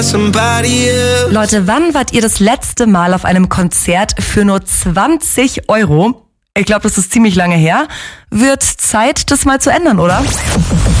Leute, wann wart ihr das letzte Mal auf einem Konzert für nur 20 €? Ich glaube, das ist ziemlich lange her. Wird Zeit, das mal zu ändern, oder?